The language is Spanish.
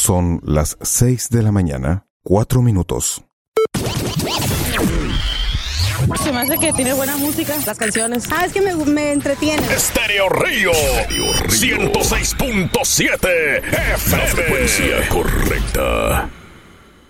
Son las 6 de la mañana, 4 minutos. Se me hace que tiene buena música, las canciones. Es que me entretiene. Estéreo Río 106.7 FM. La frecuencia correcta.